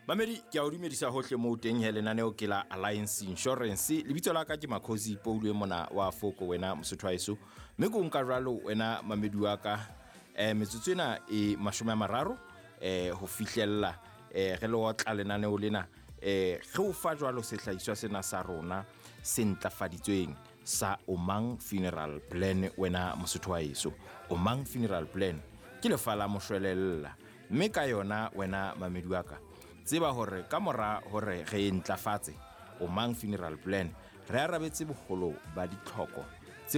Mamedi ke a o dumedisa hohle mo teng he lenaneo ke la Alliance Insurance lebitso la ka ke Makhosi Paulwe mona wa Foko wena Mosotho haeso mme go nka jwalo wena Mamedi wa ka metsotso ena e 30 ho fihlella re le otla lenaneo lena ge o fa jwalo sehlahiswa sena sa rona se ntlafaditsweng sa Omang Funeral Plan wena Mosotho haeso. Omang Funeral Plan ke lefa la moshwelella mme ka yona wena Mamedi wa ka tseba hore ka mora hore re ntlafatse Omang Funeral Plan re arabetse bogolo ba ditlhoko